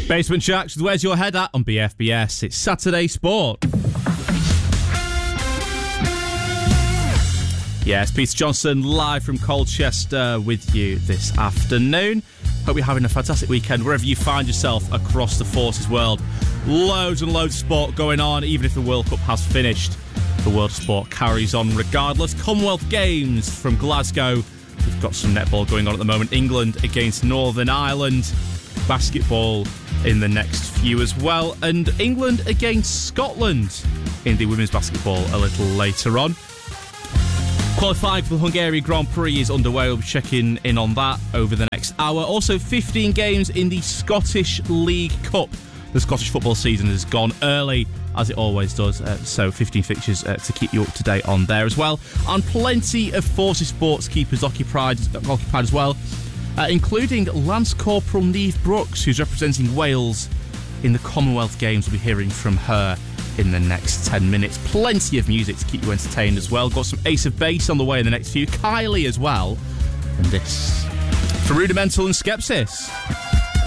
Basement Jacks with Where's Your Head At on BFBS. It's Saturday Sport. Yes, Peter Johnson live from Colchester with you this afternoon. Hope you're having a fantastic weekend wherever you find yourself across the Forces world. Loads and loads of sport going on, even if the World Cup has finished. The world of sport carries on regardless. Commonwealth Games from Glasgow. We've got some netball going on at the moment. England against Northern Ireland. Basketball in the next few as well. And England against Scotland in the women's basketball a little later on. Qualifying for the Hungarian Grand Prix is underway. We'll be checking in on that over the next hour. Also, 15 games in the Scottish League Cup. The Scottish football season has gone early, as it always does, so 15 fixtures to keep you up to date on there as well. And plenty of Forces sports keepers occupied as well, including Lance Corporal Niamh Brooks, who's representing Wales in the Commonwealth Games. We'll be hearing from her in the next 10 minutes. Plenty of music to keep you entertained as well. Got some Ace of Base on the way in the next few. Kylie as well. And this for Rudimental and Skepsis.